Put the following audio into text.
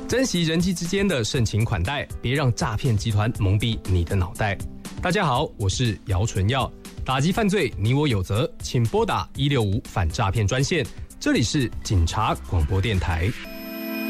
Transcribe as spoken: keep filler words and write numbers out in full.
珍惜人际之间的盛情款待，别让诈骗集团蒙蔽你的脑袋。大家好，我是姚纯耀，打击犯罪你我有责，请拨打一六五反诈骗专线。这里是警察广播电台。